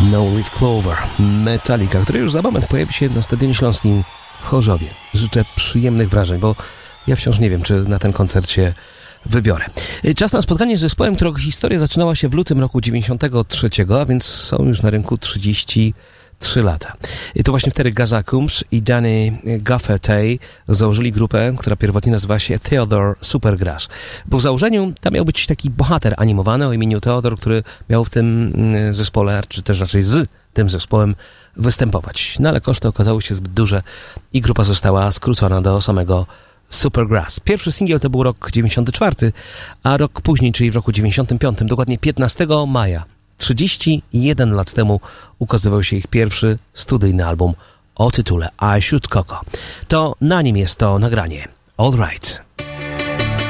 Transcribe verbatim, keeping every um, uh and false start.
No Leaf Clover, Metallica, który już za moment pojawi się na Stadionie Śląskim w Chorzowie. Życzę przyjemnych wrażeń, bo ja wciąż nie wiem, czy na ten koncert się wybiorę. Czas na spotkanie z zespołem, którego historia zaczynała się w lutym roku dziewięćdziesiątego trzeciego, a więc są już na rynku trzydzieści trzy lata. I to właśnie wtedy Gaza Coombs i Danny Gafferty założyli grupę, która pierwotnie nazywała się Theodore Supergrass. Bo w założeniu tam miał być taki bohater animowany o imieniu Theodore, który miał w tym zespole, czy też raczej z tym zespołem występować. No ale koszty okazały się zbyt duże i grupa została skrócona do samego Supergrass. Pierwszy singiel to był rok dziewięćdziesiąty czwarty, a rok później, czyli w roku dziewięćdziesiątym piątym, dokładnie piętnastego maja, trzydzieści jeden lat temu, ukazywał się ich pierwszy studyjny album o tytule I Shoot Coco. To na nim jest to nagranie All Right.